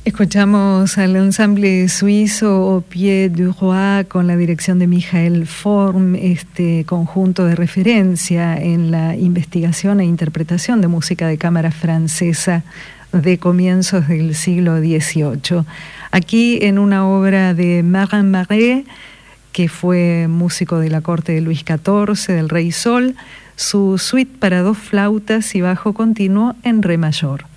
Escuchamos al ensamble suizo Au Pied du Roi con la dirección de Michael Form, este conjunto de referencia en la investigación e interpretación de música de cámara francesa de comienzos del siglo XVIII. Aquí en una obra de Marin Marais, que fue músico de la corte de Luis XIV, del Rey Sol, su suite para 2 flautas y bajo continuo en re mayor.